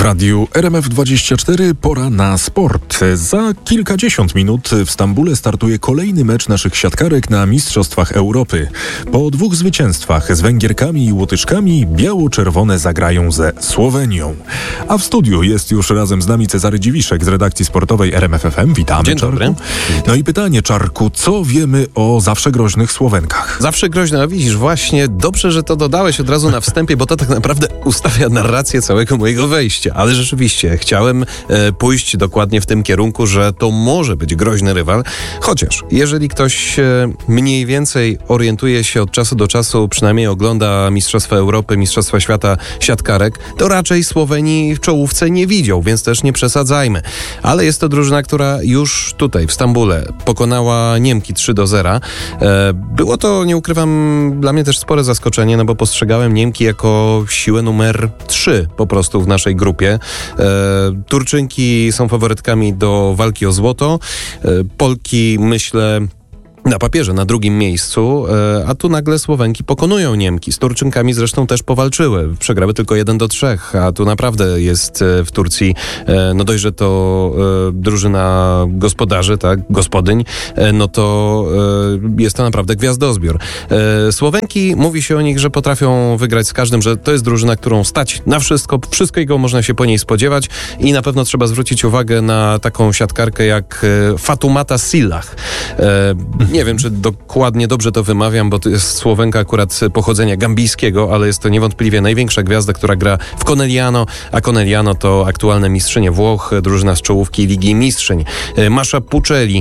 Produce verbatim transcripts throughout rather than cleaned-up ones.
radiu R M F dwadzieścia cztery pora na sport. Za kilkadziesiąt minut w Stambule startuje kolejny mecz naszych siatkarek na Mistrzostwach Europy. Po dwóch zwycięstwach z Węgierkami i Łotyczkami biało-czerwone zagrają ze Słowenią. A w studiu jest już razem z nami Cezary Dziwiszek z redakcji sportowej R M F F M. Witamy, Dzień Czarku. dobry. No i pytanie, Czarku, co wiemy o zawsze groźnych Słowenkach? Zawsze groźne, a widzisz, właśnie dobrze, że to dodałeś od razu na wstępie, bo to tak naprawdę ustawia narrację całego mojego wejścia. Ale rzeczywiście chciałem e, pójść dokładnie w tym kierunku, że to może być groźny rywal, chociaż jeżeli ktoś e, mniej więcej orientuje się od czasu do czasu, przynajmniej ogląda Mistrzostwa Europy, Mistrzostwa Świata siatkarek, to raczej Słowenii w czołówce nie widział, więc też nie przesadzajmy. Ale jest to drużyna, która już tutaj w Stambule pokonała Niemki trzy do zera. E, było to, nie ukrywam, dla mnie też spore zaskoczenie, no bo postrzegałem Niemki jako siłę numer trzy po prostu w naszej grupie. E, Turczynki są faworytkami do walki o złoto. E, Polki, myślę, na papierze na drugim miejscu, a tu nagle Słowenki pokonują Niemki. Z Turczynkami zresztą też powalczyły. Przegrały tylko jeden do trzech, a tu naprawdę jest w Turcji, no dość, że to drużyna gospodarzy, tak, gospodyń, no to jest to naprawdę gwiazdozbiór. Słowenki, mówi się o nich, że potrafią wygrać z każdym, że to jest drużyna, którą stać na wszystko, wszystkiego można się po niej spodziewać i na pewno trzeba zwrócić uwagę na taką siatkarkę jak Fatoumata Sillah. Nie wiem, czy dokładnie dobrze to wymawiam, bo to jest Słowenka akurat pochodzenia gambijskiego, ale jest to niewątpliwie największa gwiazda, która gra w Conegliano, a Conegliano to aktualne mistrzynie Włoch, drużyna z czołówki Ligi Mistrzyń. Masza Puccelli,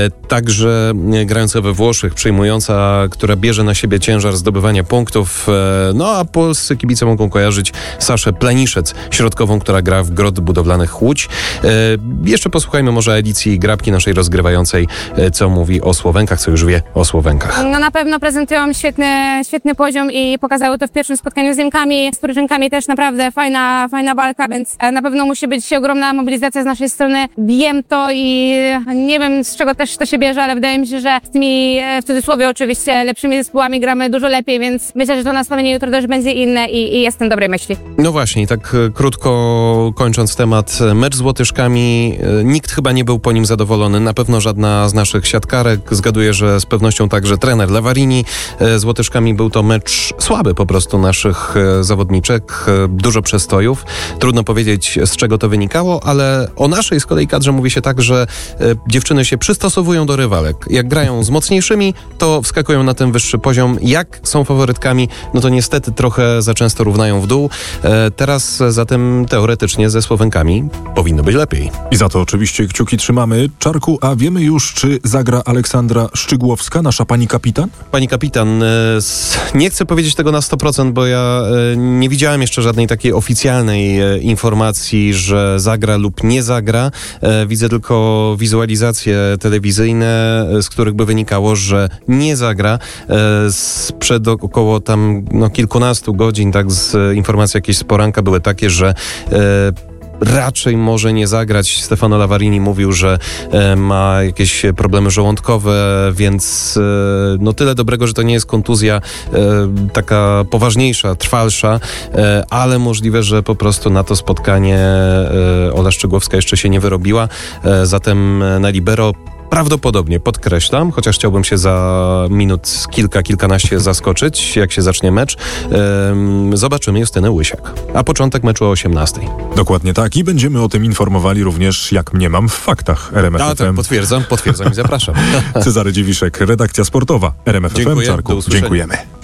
także grająca we Włoszech, przyjmująca, która bierze na siebie ciężar zdobywania punktów. No a polscy kibice mogą kojarzyć Saszę Planiszec, środkową, która gra w Grot Budowlanych Łódź. Jeszcze posłuchajmy może Alicji Grabki, naszej rozgrywającej, co mówi o Słowenkach, co już wie o Słowenkach. No na pewno prezentują świetny, świetny poziom i pokazały to w pierwszym spotkaniu z Niemkami. Z Turczynkami też naprawdę fajna, fajna walka, więc na pewno musi być ogromna mobilizacja z naszej strony. Wiem to i nie wiem, z czego też to się bierze, ale wydaje mi się, że z tymi, w cudzysłowie oczywiście, lepszymi zespołami gramy dużo lepiej, więc myślę, że to nastawienie jutro też będzie inne i, i jestem dobrej myśli. No właśnie, tak krótko kończąc temat, mecz z Łotyszkami, nikt chyba nie był po nim zadowolony, na pewno żadna z naszych siatkarek. Zgaduję, że z pewnością także trener Lavarini. Z Łotyszkami był to mecz słaby po prostu naszych zawodniczek. Dużo przestojów. Trudno powiedzieć, z czego to wynikało, ale o naszej z kolei kadrze mówi się tak, że dziewczyny się przystosowują do rywalek. Jak grają z mocniejszymi, to wskakują na ten wyższy poziom. Jak są faworytkami, no to niestety trochę za często równają w dół. Teraz zatem teoretycznie ze Słowenkami powinno być lepiej. I za to oczywiście kciuki trzymamy. Czarku, a wiemy już, czy zagra Aleksandra Szczygłowska, nasza pani kapitan? Pani kapitan, nie chcę powiedzieć tego na sto procent, bo ja nie widziałem jeszcze żadnej takiej oficjalnej informacji, że zagra lub nie zagra. Widzę tylko wizualizacje telewizyjne, z których by wynikało, że nie zagra. Sprzed około tam no, kilkunastu godzin, tak, z informacji jakieś z poranka były takie, że raczej może nie zagrać. Stefano Lavarini mówił, że e, ma jakieś problemy żołądkowe, więc e, no tyle dobrego, że to nie jest kontuzja e, taka poważniejsza, trwalsza, e, ale możliwe, że po prostu na to spotkanie e, Ola Szczygłowska jeszcze się nie wyrobiła. E, zatem na libero prawdopodobnie, podkreślam, chociaż chciałbym się za minut kilka, kilkanaście zaskoczyć, jak się zacznie mecz. Ehm, zobaczymy Justynę Łysiak. A początek meczu o osiemnastej. Dokładnie tak i będziemy o tym informowali również, jak mniemam, w faktach R M F F M. A, tak, potwierdzam, potwierdzam i zapraszam. Cezary Dziwiszek, redakcja sportowa R M F F M. Dziękuję, Czarku, dziękujemy.